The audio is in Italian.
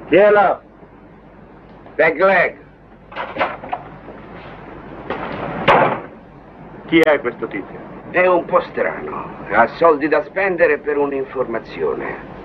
Chi è là? Peg. Chi è questo tizio? È un po' strano. Ha soldi da spendere per un'informazione.